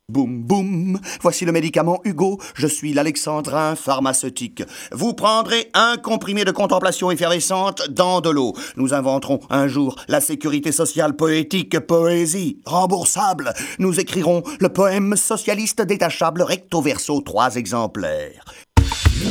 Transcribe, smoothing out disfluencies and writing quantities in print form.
Boum boum, voici le médicament Hugo, je suis l'alexandrin pharmaceutique. Vous prendrez un comprimé de contemplation effervescente dans de l'eau. Nous inventerons un jour la sécurité sociale poétique, poésie, remboursable. Nous écrirons le poème socialiste détachable recto verso, 3 exemplaires.